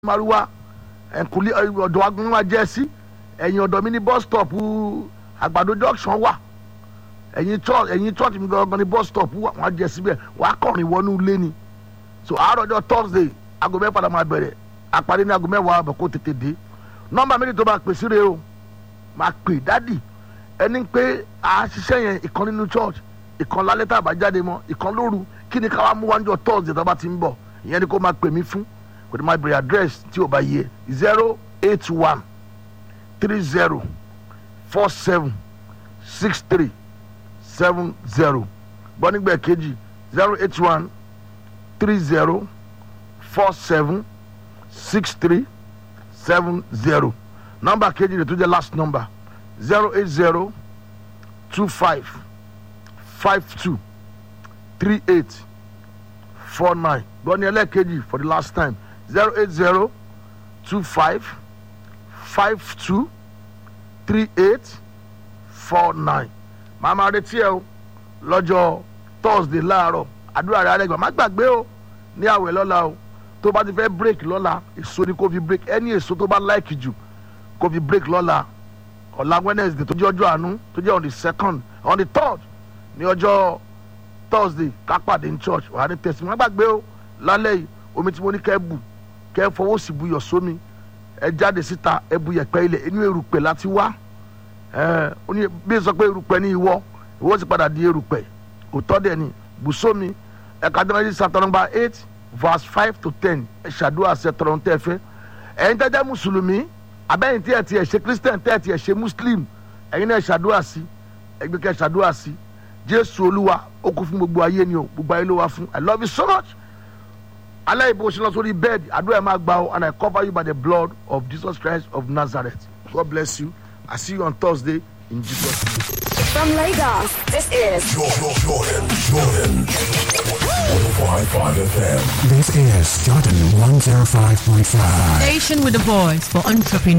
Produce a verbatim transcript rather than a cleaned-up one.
Maruwa ẹ̀kúnlé ọ̀dọ̀ agunwa jẹ́ sí ẹ̀yìn ọ̀dọ̀ mi ní bus stop àgbàdo junction wà ẹ̀yìn church ẹ̀yìn church mi gangan ní bus stop wà wọ́n á jẹ́ síbẹ̀ wọ́n á kọrin wọnú ilé ni so àárọ̀ ọjọ́ Thursday aago mẹ́fà la máa bẹ̀rẹ̀ àparí ní aago mẹ́wàá àbọ̀ kó tètè dé nọ́mbà méjì tó máa pè sí rèé o máa pè dádì ẹni pé a ṣiṣẹ́ yẹn ìkan nínú church ìkan lálẹ́ tá a bá jáde mọ́ ìkan lóru kí ni káwá mú wájú Thursday tó bá ti ń bọ̀ ìyẹn ni kó máa pè mí fún kò ní máa bèrè address tí o bá yẹ zero eight one three zero four seven six three seven zero gbọ́nigbẹ̀ kejì zero eight one three zero four seven six three seven zero nọ́mbà kejì rẹ̀ tó jẹ́ last number zero eight zero two five five two three eight four nine gbọ́ni ẹlẹ́kejì for the last time zero eight zero two five five two three eight four nine màmá retí ẹ o lọ́jọ́ Thursday láàárọ̀ àdúrà rẹ̀ alẹ́gbẹ̀ẹ́ má gbàgbé o ní àwẹ̀ lọ́la o tó bá ti fẹ́ break lọ́la èso ni kò fi break ẹni èso tó bá like jù kò fi break lọ́la ọ̀la Wednesday tó jẹ́ ọjọ́ àánú tó jẹ́ on the second on the third ní ọjọ́ Thursday ká pàdé ní church wà á ní tẹ̀sí má gbàgbé o lálẹ́ yìí omi tí mo ní kẹ́ bù kẹ́ fọwọ́ sí buyọ̀ sómi ẹ jáde síta ẹ bu yẹ̀pẹ̀ ilẹ̀ inú erùpẹ̀ láti wá ẹ ó ní bí sọ pé erùpẹ̀ ní ìwọ ìwọ sì padà di erùpẹ̀ òótọ́ dẹ̀ ni bù sómi ẹ ká dẹ́rẹ́ ní Psalm number eight verse five to ten ẹ ṣàdúrà sí ẹ tọrọ tẹ́ ẹ fẹ́ ẹ̀yin tẹ́ jẹ́ mùsùlùmí abẹ́yìn tí ẹ ti ẹ̀ ṣe Christian tẹ́ ẹ ti ẹ̀ ṣe Muslim ẹ̀yin náà ṣàdúrà sí ẹgbẹ́ kẹ́ ṣàdúrà sí Jésù Olúwa ó kú fún gbogbo ayé ni o gbogbo ayé ló wá fún I love you so much. Allah ibo ṣe lọ sórí bed àdúrà ẹ máa gbà o and I cover you by the blood of Jesus Christ of Nazareth. God bless you. I see you on Thursday in Jesus' name. From Lagos, this is Jordan, Jordan, Jordan. one oh five point five F M. This is Jordan one oh five point five. Station with a voice for entrepreneurs.